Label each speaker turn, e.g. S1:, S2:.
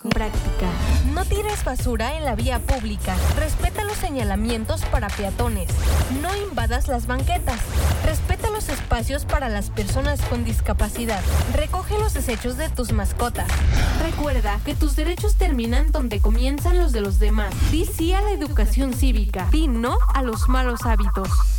S1: Práctica. No tires basura en la vía pública. Respeta los señalamientos para peatones. No invadas las banquetas. Respeta los espacios para las personas con discapacidad. Recoge los desechos de tus mascotas. Recuerda que tus derechos terminan donde comienzan los de los demás. Di sí a la educación cívica. Di no a los malos hábitos.